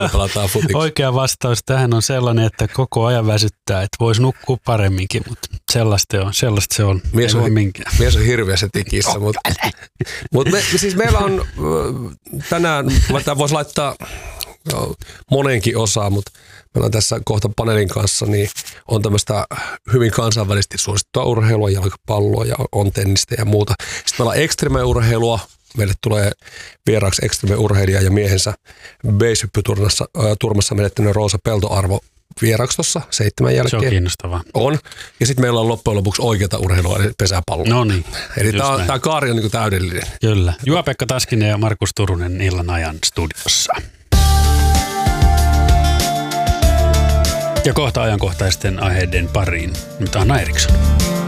me pelataan futiksi. Oikea vastaus tähän on sellainen, että koko ajan väsyttää, että voisi nukkua paremminkin, mutta sellaista se on. Mies on hirveässä tikissä, mutta meillä on tänään, tämä voisi laittaa moneenkin osaan, mutta meillä on tässä kohta paneelin kanssa, niin on tämmöistä hyvin kansainvälisesti suosittua urheilua, jalkapalloa ja on tennistä ja muuta. Sitten meillä on ekstreme-urheilua. Meille tulee vieraaksi ekstreme-urheilija ja miehensä base-hyppyturmassa menettänyt Roosa Peltoarvo vieraaksi tuossa 7 jälkeen. Se on kiinnostavaa. On. Ja sitten meillä on loppujen lopuksi oikeata urheilua, eli pesäpalloa. No niin. Eli tämä kaari on niin täydellinen. Kyllä. Juha-Pekka Taskinen ja Markus Turunen illan ajan studiossa. Ja kohta ajankohtaisten aiheiden pariin. Nyt Anna Eriksson.